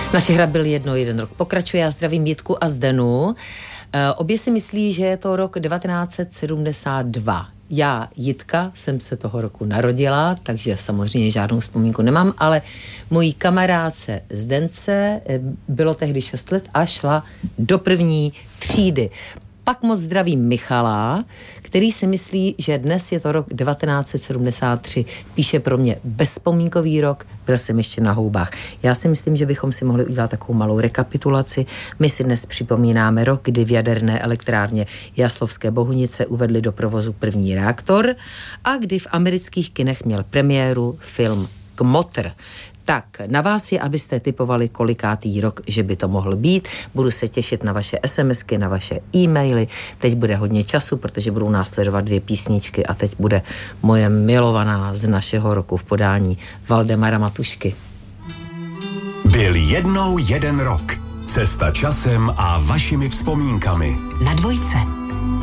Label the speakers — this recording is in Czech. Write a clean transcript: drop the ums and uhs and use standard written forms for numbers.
Speaker 1: Naše hra byl jeden rok. Pokračuje, já zdravím Jitku a Zdenu. Obě si myslí, že je to rok 1972. Já, Jitka, jsem se toho roku narodila, takže samozřejmě žádnou vzpomínku nemám, ale mojí kamarádce Zdence bylo tehdy 6 let a šla do 1. třídy. Pak moc zdravím Michala, který si myslí, že dnes je to rok 1973. Píše pro mě bezpomínkový rok, byl jsem ještě na houbách. Já si myslím, že bychom si mohli udělat takovou malou rekapitulaci. My si dnes připomínáme rok, kdy v jaderné elektrárně Jaslovské Bohunice uvedli do provozu první reaktor a kdy v amerických kinech měl premiéru film Kmotr. Tak, na vás je, abyste typovali, kolikátý rok, že by to mohl být. Budu se těšit na vaše SMSky, na vaše e-maily. Teď bude hodně času, protože budou následovat 2 písničky a teď bude moje milovaná z našeho roku v podání Valdemara Matušky.
Speaker 2: Byl jednou jeden rok. Cesta časem a vašimi vzpomínkami.
Speaker 3: Na Dvojce.